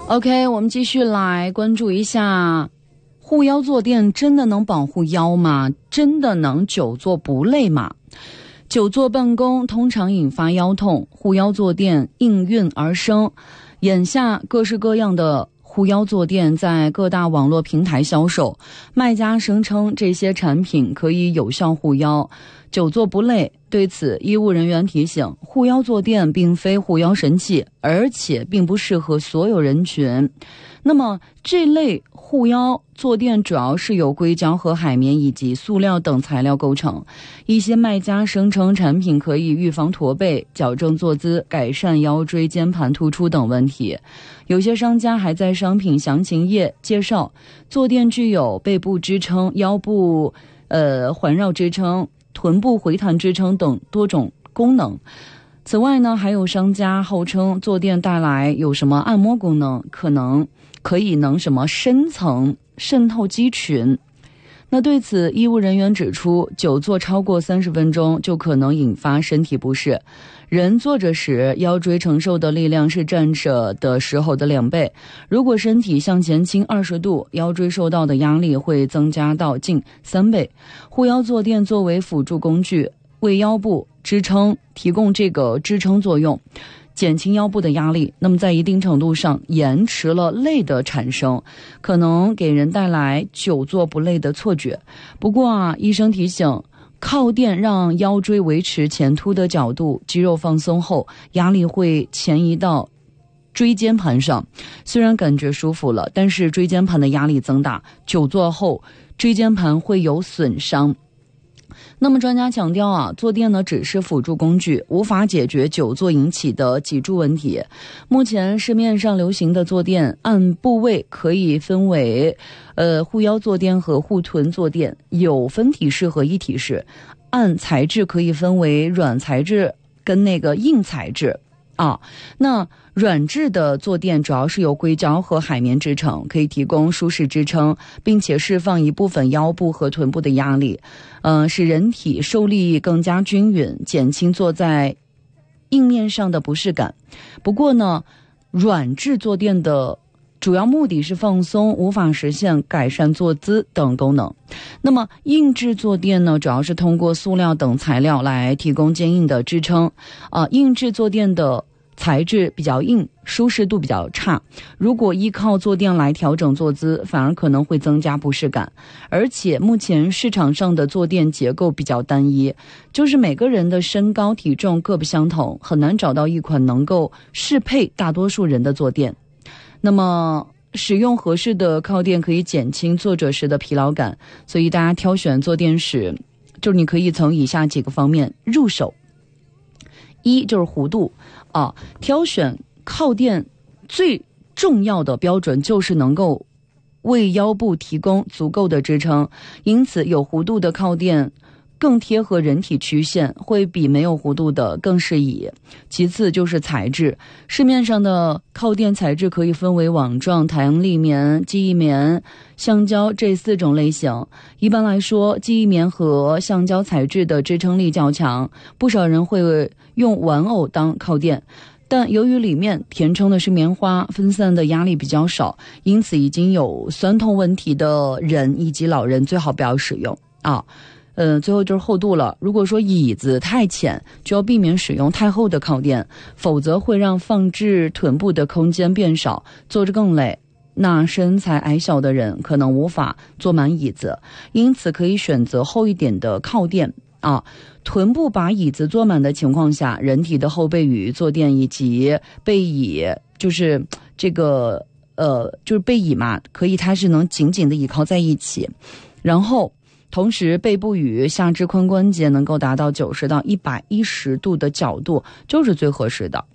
OK， 我们继续来关注一下，护腰坐垫真的能保护腰吗？真的能久坐不累吗？久坐办公通常引发腰痛，护腰坐垫应运而生。眼下各式各样的护腰坐垫在各大网络平台销售，卖家声称这些产品可以有效护腰，久坐不累。对此，医务人员提醒，护腰坐垫并非护腰神器，而且并不适合所有人群。那么这类护腰坐垫主要是由硅胶和海绵以及塑料等材料构成。一些卖家声称产品可以预防驼背、矫正坐姿、改善腰椎间盘突出等问题。有些商家还在商品详情页介绍，坐垫具有背部支撑、腰部环绕支撑、臀部回弹支撑等多种功能。此外呢，还有商家号称坐垫带来有什么按摩功能，可以能什么深层渗透肌群。那对此，医务人员指出，久坐超过30分钟就可能引发身体不适。人坐着时，腰椎承受的力量是站着的时候的2倍。如果身体向前倾20度，腰椎受到的压力会增加到近3倍。护腰坐垫作为辅助工具，为腰部支撑提供这个支撑作用，减轻腰部的压力，那么在一定程度上延迟了累的产生，可能给人带来久坐不累的错觉。不过医生提醒，靠垫让腰椎维持前凸的角度，肌肉放松后，压力会前移到椎间盘上。虽然感觉舒服了，但是椎间盘的压力增大，久坐后椎间盘会有损伤。那么专家强调坐垫呢只是辅助工具，无法解决久坐引起的脊柱问题。目前市面上流行的坐垫按部位可以分为护腰坐垫和护臀坐垫，有分体式和一体式。按材质可以分为软材质跟那个硬材质那软质的坐垫主要是由硅胶和海绵制成，可以提供舒适支撑，并且释放一部分腰部和臀部的压力，使人体受力更加均匀，减轻坐在硬面上的不适感。不过呢，软质坐垫的主要目的是放松，无法实现改善坐姿等功能。那么硬质坐垫呢，主要是通过塑料等材料来提供坚硬的支撑。硬质坐垫的材质比较硬，舒适度比较差，如果依靠坐垫来调整坐姿，反而可能会增加不适感。而且目前市场上的坐垫结构比较单一，就是每个人的身高体重各不相同，很难找到一款能够适配大多数人的坐垫。那么使用合适的靠垫可以减轻坐着时的疲劳感，所以大家挑选坐垫时，就是你可以从以下几个方面入手。一就是弧度挑选靠垫最重要的标准就是能够为腰部提供足够的支撑，因此有弧度的靠垫更贴合人体曲线，会比没有弧度的更适宜。其次就是材质，市面上的靠垫材质可以分为网状、弹力棉、记忆棉、橡胶这4种类型。一般来说，记忆棉和橡胶材质的支撑力较强，不少人会用玩偶当靠垫，但由于里面填充的是棉花，分散的压力比较少，因此已经有酸痛问题的人以及老人最好不要使用最后就是厚度了。如果说椅子太浅，就要避免使用太厚的靠垫，否则会让放置臀部的空间变少，坐着更累。那身材矮小的人可能无法坐满椅子，因此可以选择厚一点的靠垫臀部把椅子坐满的情况下，人体的后背与坐垫以及背椅，就是这个就是背椅嘛，它是能紧紧的倚靠在一起，然后同时背部与下肢髋关节能够达到90到110度的角度，就是最合适的。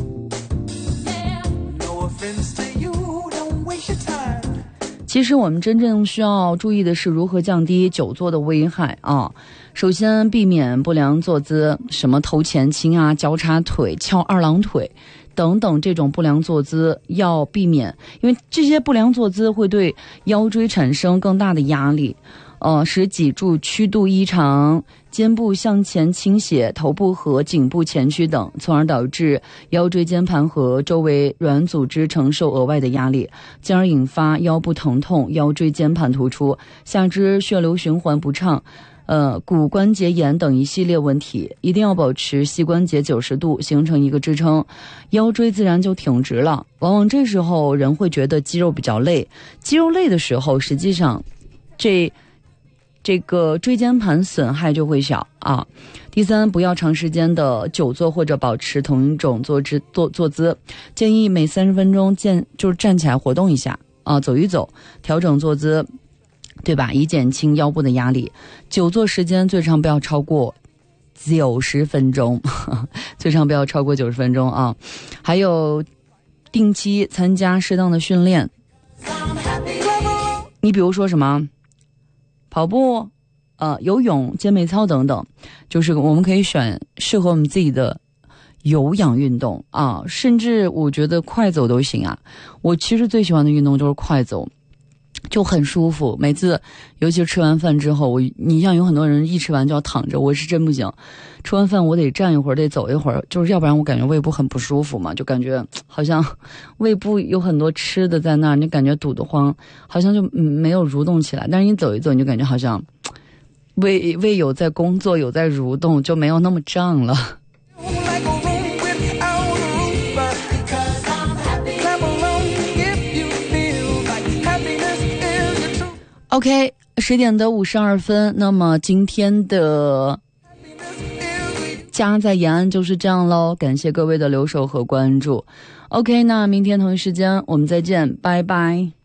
其实我们真正需要注意的是如何降低久坐的危害首先避免不良坐姿，什么头前倾交叉腿、翘二郎腿等等，这种不良坐姿要避免，因为这些不良坐姿会对腰椎产生更大的压力。 使脊柱曲度异常，肩部向前倾斜，头部和颈部前屈等，从而导致腰椎间盘和周围软组织承受额外的压力，进而引发腰部疼痛、腰椎间盘突出、下肢血流循环不畅、骨关节炎等一系列问题。一定要保持膝关节90度，形成一个支撑，腰椎自然就挺直了。往往这时候人会觉得肌肉比较累，肌肉累的时候，实际上这个椎间盘损害就会小啊。第三，不要长时间的久坐或者保持同一种坐姿，建议每30分钟就是站起来活动一下啊，走一走，调整坐姿，对吧？以减轻腰部的压力。久坐时间最长不要超过90分钟，最长不要超过90分钟啊。还有定期参加适当的训练，你比如说什么跑步、游泳、健美操等等，就是我们可以选适合我们自己的有氧运动啊，甚至我觉得快走都行啊。我其实最喜欢的运动就是快走，就很舒服。每次尤其是吃完饭之后，你像有很多人一吃完就要躺着，我是真不行。吃完饭我得站一会儿，得走一会儿，就是要不然我感觉胃部很不舒服嘛，就感觉好像胃部有很多吃的在那儿，你感觉堵得慌，好像就没有蠕动起来。但是你走一走，你就感觉好像胃有在工作，有在蠕动，就没有那么胀了。OK， 10点的52分，那么今天的家在延安就是这样咯，感谢各位的留守和关注。OK， 那明天同一时间我们再见，拜拜。